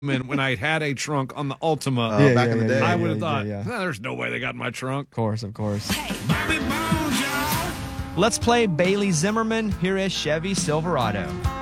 when I had a trunk on the Altima. Back in the day. I would have thought, "Nah, there's no way they got in my trunk. Of course. Let's play Bailey Zimmerman. Here is Chevy Silverado.